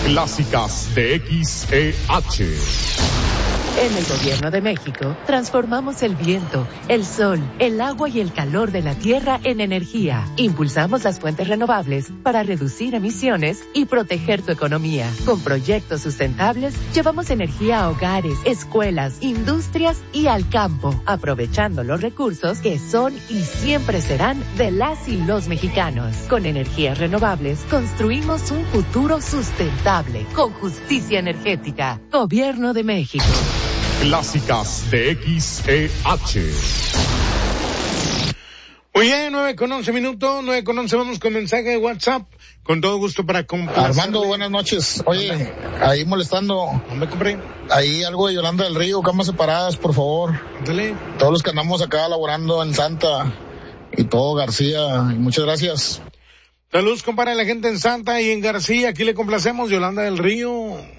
Clásicas de XEH. En el Gobierno de México, transformamos el viento, el sol, el agua y el calor de la tierra en energía. Impulsamos las fuentes renovables para reducir emisiones y proteger tu economía. Con proyectos sustentables, llevamos energía a hogares, escuelas, industrias y al campo, aprovechando los recursos que son y siempre serán de las y los mexicanos. Con energías renovables, construimos un futuro sustentable, con justicia energética. Gobierno de México. Clásicas de XEH. Oye, 9:11, 9:11, vamos con mensaje de WhatsApp. Con todo gusto para compartir. Armando, buenas noches. Oye, ahí molestando. ¿Dónde compré? Ahí algo de Yolanda del Río, camas separadas, por favor. Dale. Todos los que andamos acá laborando en Santa y todo García, muchas gracias. Saludos, compadre, a la gente en Santa y en García. Aquí le complacemos, Yolanda del Río.